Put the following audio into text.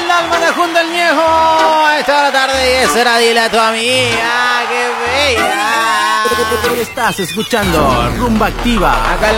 alma de Junto el Ñejo. A esta hora de la tarde y esa era dile a tu amiga. ¡Qué bella! Estás escuchando Rumba Activa. Acá en